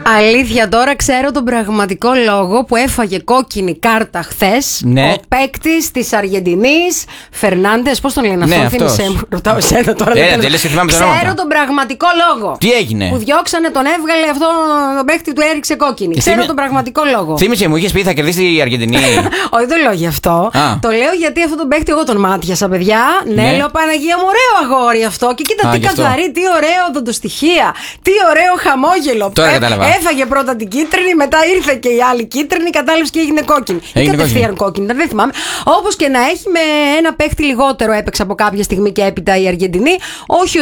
Αλήθεια, τώρα ξέρω τον πραγματικό λόγο που έφαγε κόκκινη κάρτα χθες. Ναι. Ο παίκτης της Αργεντινής, Φερνάντες, πώς τον λένε Ναι, αυτό, θύμισε μου. Ρωτάω εσένα τώρα. δεν λες και θυμάμαι τα ονόματα. Ξέρω τον πραγματικό λόγο. Τι έγινε? Που διώξανε, τον έβγαλε αυτό, τον παίκτη του έριξε κόκκινη. Ξέρω τον πραγματικό λόγο. Θύμισε, μου είχες πει θα κερδίσει η Αργεντινή. Όχι, δεν το λέω γι' αυτό. Το λέω γιατί αυτόν τον παίκτη εγώ τον μάτιασα, παιδιά. Ναι, λέω Παναγία μου, ωραίο αγόρι αυτό. Και κοίτα τι καθαρή, τι ωραίο οδοντοστοιχεία. Τι ωραίο χαμόγελο. Τώρα κατάλαβα. Έφαγε πρώτα την κίτρινη, μετά ήρθε και η άλλη κίτρινη, κατάλαβε και έγινε κόκκινη. Ή κατευθείαν κόκκινη, δεν θυμάμαι. Όπως και να έχει, με ένα παίκτη λιγότερο έπαιξε από κάποια στιγμή και έπειτα η Αργεντινή. Όχι